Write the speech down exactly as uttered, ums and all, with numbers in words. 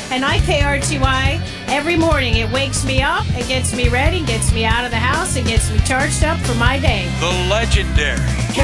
and I K R T Y every morning. It wakes me up, it gets me ready, gets me out of the house, it gets me charged up for my day. The legendary